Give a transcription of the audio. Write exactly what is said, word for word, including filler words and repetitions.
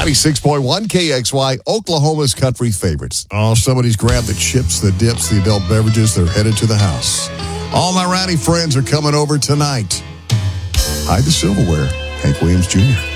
ninety-six point one K X Y, Oklahoma's country favorites. Oh, somebody's grabbed the chips, the dips, the adult beverages. They're headed to the house. All my rowdy friends are coming over tonight. Hide the silverware. Hank Williams Junior